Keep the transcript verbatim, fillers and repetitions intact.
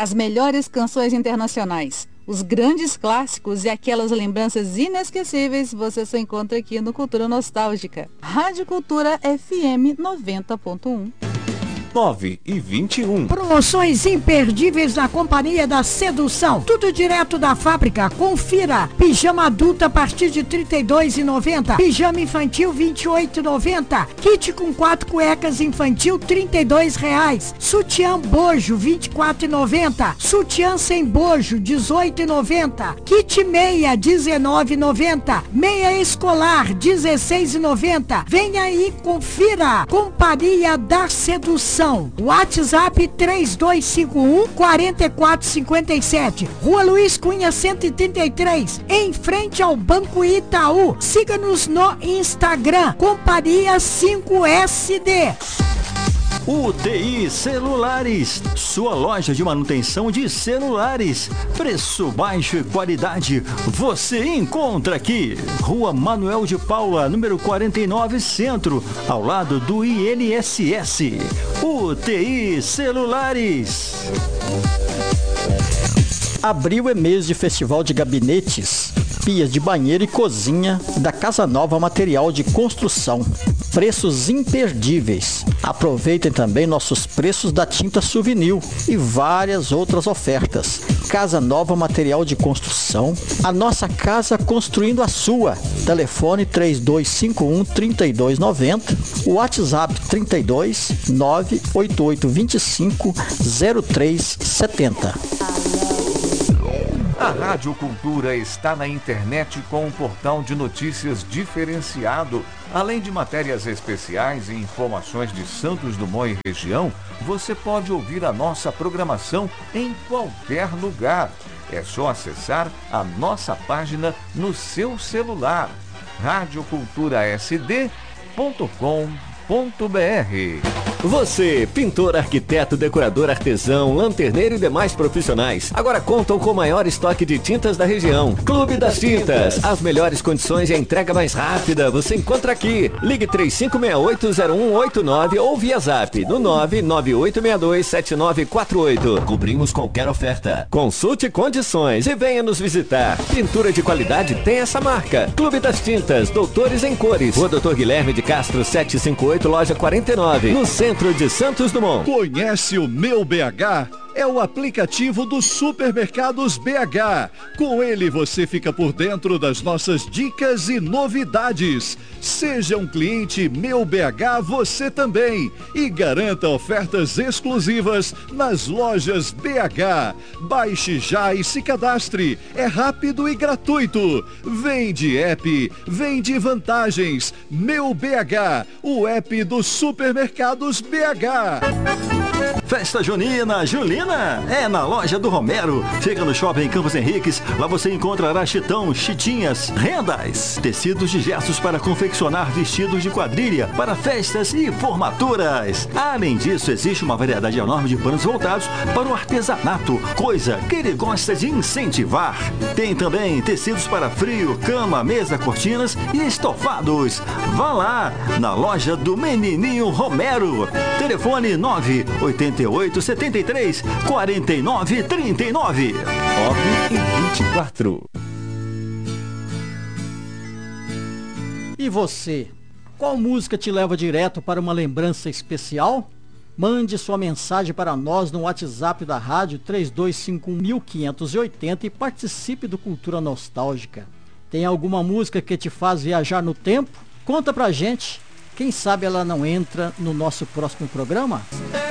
As melhores canções internacionais, os grandes clássicos e aquelas lembranças inesquecíveis você só encontra aqui no Cultura Nostálgica. Rádio Cultura F M noventa ponto um. nove e vinte e um. Promoções imperdíveis na Companhia da Sedução. Tudo direto da fábrica. Confira. Pijama adulto a partir de trinta e dois reais e noventa centavos. Pijama infantil vinte e oito reais e noventa centavos. Kit com quatro cuecas infantil trinta e dois reais. Sutiã bojo vinte e quatro reais e noventa centavos. Sutiã sem bojo dezoito reais e noventa centavos. Kit meia dezenove reais e noventa centavos. Meia escolar dezesseis reais e noventa centavos. Venha aí, confira. Companhia da Sedução. WhatsApp três dois cinco um, quatro quatro cinco sete. Rua Luiz Cunha cento e trinta e três, em frente ao Banco Itaú. Siga-nos no Instagram, Companhia cinco S D. U T I Celulares, sua loja de manutenção de celulares. Preço baixo e qualidade você encontra aqui. Rua Manuel de Paula, número quarenta e nove, Centro, ao lado do I N S S. U T I Celulares. Abril é mês de festival de gabinetes, pias de banheiro e cozinha da Casa Nova Material de Construção. Preços imperdíveis. Aproveitem também nossos preços da tinta Souvenir e várias outras ofertas. Casa Nova Material de Construção, a nossa casa construindo a sua. Telefone três dois cinco um, três dois nove zero, WhatsApp trinta e dois, nove oito oito dois cinco, zero três sete zero. A Rádio Cultura está na internet com um portal de notícias diferenciado. Além de matérias especiais e informações de Santos Dumont e região, você pode ouvir a nossa programação em qualquer lugar. É só acessar a nossa página no seu celular, rádio cultura s d ponto com ponto b r. Você, pintor, arquiteto, decorador, artesão, lanterneiro e demais profissionais, agora contam com o maior estoque de tintas da região. Clube das Tintas. As melhores condições e a entrega mais rápida você encontra aqui. Ligue três cinco seis oito, zero um oito nove ou via Zap no nove nove oito seis dois, sete nove quatro oito. Cobrimos qualquer oferta. Consulte condições e venha nos visitar. Pintura de qualidade tem essa marca. Clube das Tintas, Doutores em Cores. Rua Doutor Guilherme de Castro setecentos e cinquenta e oito, loja quarenta e nove, no centro de Santos Dumont. Conhece o Meu B H? É o aplicativo dos supermercados B H. Com ele você fica por dentro das nossas dicas e novidades. Seja um cliente Meu B H você também e garanta ofertas exclusivas nas lojas B H. Baixe já e se cadastre. É rápido e gratuito. Vem de app, vem de vantagens. Meu B H, o app dos supermercados B H. Festa Junina, Julina, é na loja do Romero. Fica no Shopping Campos Henriques. Lá você encontrará chitão, chitinhas, rendas, tecidos de gestos para confeccionar vestidos de quadrilha para festas e formaturas. Além disso, existe uma variedade enorme de panos voltados para o artesanato, coisa que ele gosta de incentivar. Tem também tecidos para frio, cama, mesa, cortinas e estofados. Vá lá, na loja do Menininho Romero. Telefone nove oito oito, setenta e três, quarenta e nove, trinta e nove. nove e vinte e quatro. E você? Qual música te leva direto para uma lembrança especial? Mande sua mensagem para nós no WhatsApp da rádio três dois cinco um, cinco oito zero e participe do Cultura Nostálgica. Tem alguma música que te faz viajar no tempo? Conta pra gente. Quem sabe ela não entra no nosso próximo programa?